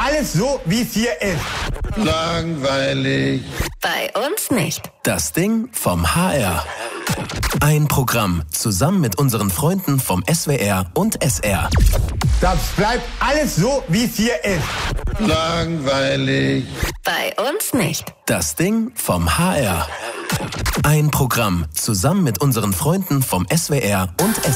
alles so, wie es hier ist. Langweilig. Bei uns nicht. Das Ding vom HR. Ein Programm zusammen mit unseren Freunden vom SWR und SR. Das bleibt alles so, wie es hier ist. Langweilig. Bei uns nicht. Das Ding vom HR. Ein Programm zusammen mit unseren Freunden vom SWR und SR.